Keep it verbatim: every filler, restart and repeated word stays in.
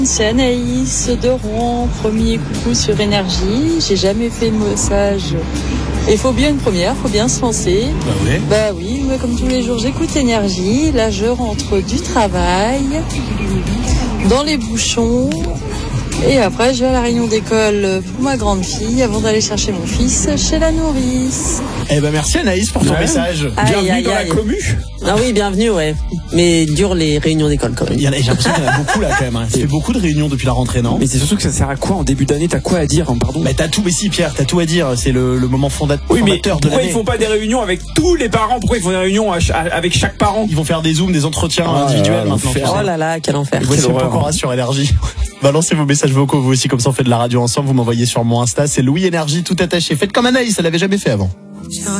C'est Anaïs de Rouen, premier coucou sur Énergie. J'ai jamais fait de message. Il faut bien une première, faut bien se lancer. Bah oui. Bah oui, moi comme tous les jours j'écoute Énergie. Là je rentre du travail, dans les bouchons. Et après, je vais à la réunion d'école pour ma grande fille avant d'aller chercher mon fils chez la nourrice. Eh ben merci Anaïs pour ton Ouais. message. Aïe, Bienvenue aïe, dans aïe. la commu. Ah oui, bienvenue, ouais. Mais dur les réunions d'école quand même. Il y en a, j'ai l'impression qu'il y en a beaucoup là quand même. Hein. Ça fait beaucoup de réunions depuis la rentrée, non? Mais c'est surtout que ça sert à quoi en début d'année? T'as quoi à dire, hein, pardon? Bah t'as tout, mais si Pierre, t'as tout à dire. C'est le, le moment fonda- Oui, mais fondateur de pourquoi l'année. ils font pas des réunions avec tous les parents? Pourquoi ils font des réunions à ch- à- avec chaque parent? Ils vont faire des zooms, des entretiens Ah, individuels maintenant. l'enfer. tu sais. Oh là là, quel enfer. Voici Quelle le horreur. Pokora sur Énergie. Balancez vos messages vocaux vous aussi, comme ça on fait de la radio ensemble. Vous m'envoyez sur mon Insta, c'est Louis Énergie tout attaché. Faites comme Anaïs, elle l'avait jamais fait avant.